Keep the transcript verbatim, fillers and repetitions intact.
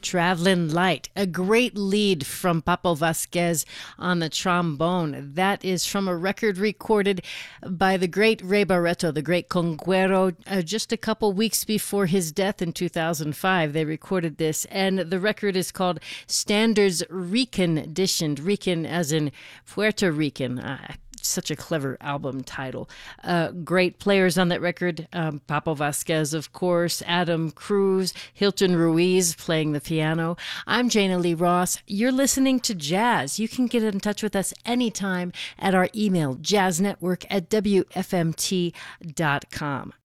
Travelin' Light, a great lead from Papo Vasquez on the trombone. That is from a record recorded by the great Ray Barretto, the great conguero, uh, just a couple weeks before his death in two thousand five. They recorded this, and the record is called Standards Reconditioned. Recon as in Puerto Rican. Uh, Such a clever album title. Uh, great players on that record. Um, Papo Vasquez, of course, Adam Cruz, Hilton Ruiz playing the piano. I'm Jana Lee Ross. You're listening to Jazz. You can get in touch with us anytime at our email, jazznetwork at W F M T dot com.